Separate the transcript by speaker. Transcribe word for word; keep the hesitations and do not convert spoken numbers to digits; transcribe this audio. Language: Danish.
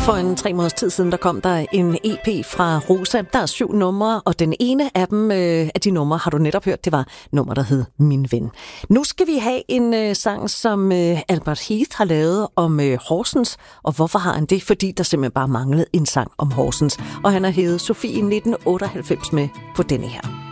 Speaker 1: For en tre måneders tid siden, der kom der en E P fra Rosa. Der er syv numre, og den ene af dem, øh, af de numre, har du netop hørt, det var nummer, der hed Min Ven. Nu skal vi have en øh, sang, som øh, Albert Heath har lavet om øh, Horsens. Og hvorfor har han det? Fordi der simpelthen bare manglede en sang om Horsens. Og han har hævet Sofie nitten otteoghalvfems med på denne her.